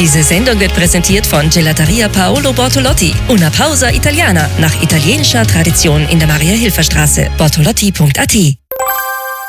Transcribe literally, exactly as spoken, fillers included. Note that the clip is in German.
Diese Sendung wird präsentiert von Gelateria Paolo Bortolotti. Una Pausa Italiana nach italienischer Tradition in der Maria-Hilfer-Straße. bortolotti punkt a t